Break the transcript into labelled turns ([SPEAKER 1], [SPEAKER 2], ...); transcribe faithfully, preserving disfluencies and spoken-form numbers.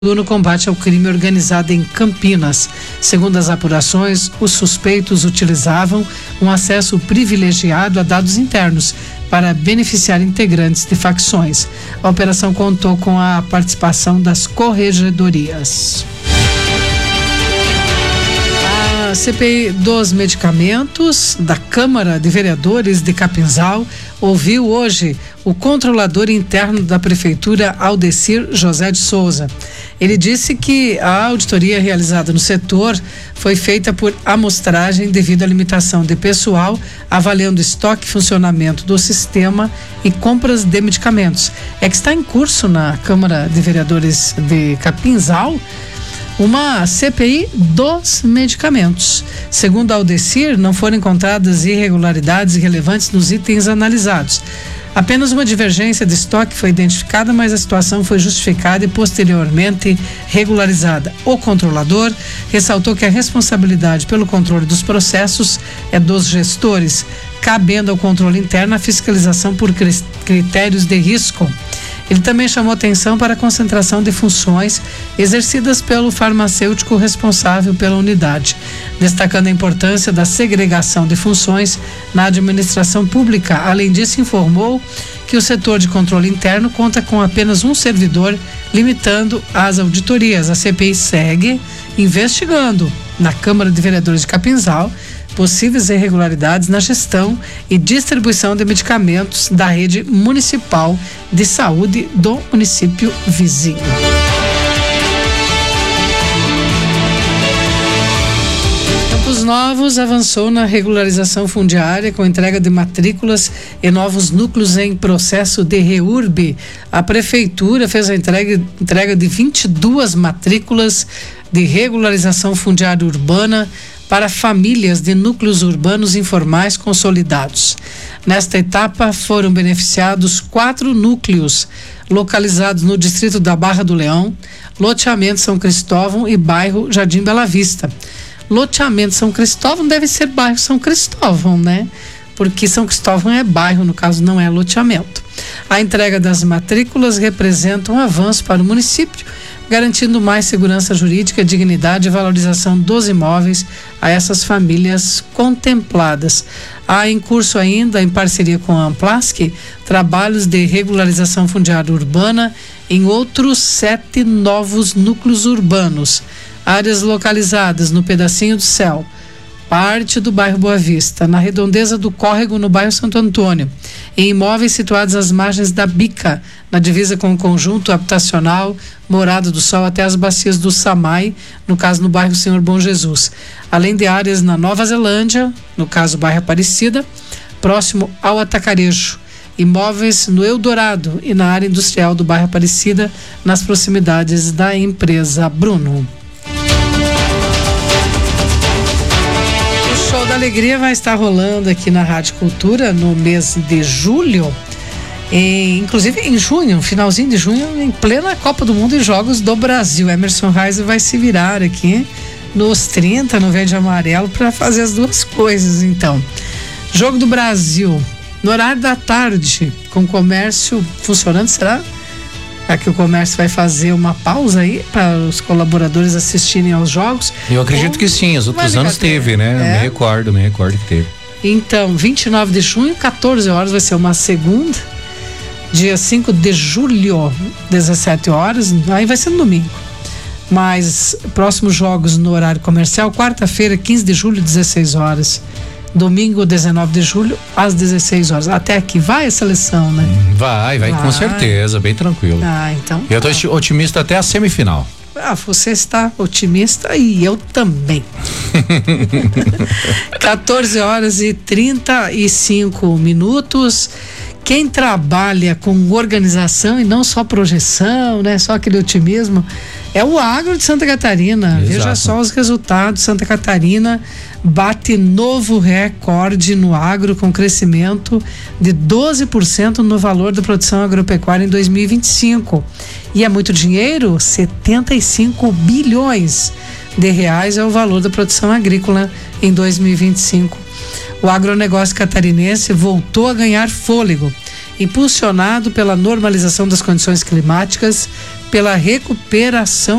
[SPEAKER 1] no combate ao crime organizado em Campinas. Segundo as apurações, os suspeitos utilizavam um acesso privilegiado a dados internos para beneficiar integrantes de facções. A operação contou com a participação das corregedorias. A C P I dos medicamentos da Câmara de Vereadores de Capinzal ouviu hoje o controlador interno da Prefeitura, Aldecir José de Souza. Ele disse que a auditoria realizada no setor foi feita por amostragem devido à limitação de pessoal, avaliando estoque e funcionamento do sistema e compras de medicamentos. É que está em curso na Câmara de Vereadores de Capinzal uma C P I dos medicamentos. Segundo Aldecir, não foram encontradas irregularidades relevantes nos itens analisados. Apenas uma divergência de estoque foi identificada, mas a situação foi justificada e posteriormente regularizada. O controlador ressaltou que a responsabilidade pelo controle dos processos é dos gestores, cabendo ao controle interno a fiscalização por critérios de risco. Ele também chamou atenção para a concentração de funções exercidas pelo farmacêutico responsável pela unidade, destacando a importância da segregação de funções na administração pública. Além disso, informou que o setor de controle interno conta com apenas um servidor, limitando as auditorias. A C P I segue investigando na Câmara de Vereadores de Capinzal possíveis irregularidades na gestão e distribuição de medicamentos da rede municipal de saúde do município vizinho. Campos Novos avançou na regularização fundiária com entrega de matrículas e novos núcleos em processo de reurb. A prefeitura fez a entrega, entrega de vinte e duas matrículas de regularização fundiária urbana para famílias de núcleos urbanos informais consolidados. Nesta etapa foram beneficiados quatro núcleos localizados no distrito da Barra do Leão, loteamento São Cristóvão e bairro Jardim Bela Vista. Loteamento São Cristóvão deve ser bairro São Cristóvão, né? Porque São Cristóvão é bairro, no caso não é loteamento. A entrega das matrículas representa um avanço para o município, garantindo mais segurança jurídica, dignidade e valorização dos imóveis a essas famílias contempladas. Há em curso ainda, em parceria com a Amplasc, trabalhos de regularização fundiária urbana em outros sete novos núcleos urbanos. Áreas localizadas no Pedacinho do Céu, parte do bairro Boa Vista, na redondeza do Córrego, no bairro Santo Antônio, em imóveis situados às margens da Bica, na divisa com o conjunto habitacional Morada do Sol até as bacias do Samai, no caso no bairro Senhor Bom Jesus, além de áreas na Nova Zelândia, no caso bairro Aparecida, próximo ao Atacarejo, imóveis no Eldorado e na área industrial do bairro Aparecida, nas proximidades da empresa Bruno. O Show da Alegria vai estar rolando aqui na Rádio Cultura no mês de julho, em, inclusive em junho, finalzinho de junho, em plena Copa do Mundo e Jogos do Brasil. Emerson Reis vai se virar aqui nos trinta, no verde e amarelo, para fazer as duas coisas. Então, Jogo do Brasil, no horário da tarde, com o comércio funcionando, será? Aqui o comércio vai fazer uma pausa aí para os colaboradores assistirem aos jogos.
[SPEAKER 2] Eu acredito Ou, que sim, os outros anos teve, né? É. Me recordo, me recordo que teve.
[SPEAKER 1] Então, vinte e nove de junho, quatorze horas, vai ser uma segunda. Dia cinco de julho, dezessete horas, aí vai ser no domingo. Mas próximos jogos no horário comercial, quarta-feira, quinze de julho, dezesseis horas. Domingo, dezenove de julho, às dezesseis horas. Até aqui vai a seleção, né?
[SPEAKER 2] Vai, vai, vai. Com certeza, bem tranquilo.
[SPEAKER 1] Ah, então.
[SPEAKER 2] Eu tô tá. otimista até a semifinal.
[SPEAKER 1] Ah, você está otimista e eu também. quatorze horas e trinta e cinco minutos. Quem trabalha com organização e não só projeção, né? Só aquele otimismo, é o agro de Santa Catarina. Exato. Veja só os resultados. Santa Catarina bate novo recorde no agro, com crescimento de doze por cento no valor da produção agropecuária em dois mil e vinte e cinco. E é muito dinheiro? setenta e cinco bilhões de reais é o valor da produção agrícola em dois mil e vinte e cinco. O agronegócio catarinense voltou a ganhar fôlego, impulsionado pela normalização das condições climáticas, pela recuperação